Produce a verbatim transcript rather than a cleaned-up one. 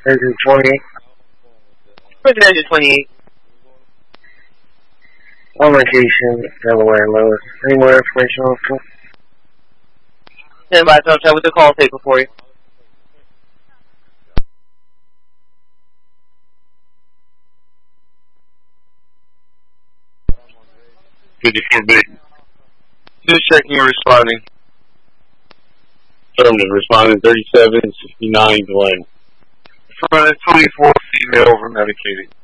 Engine twenty-eight. Where's Engine twenty-eight? On location, Delaware, Lois. Any more information on this? Stand by, so I'll check with the call paper for you. fifty-four B. Just checking and responding. Affirmative, responding thirty-seven sixty-nine Glen. Front twenty-four, female over medicated.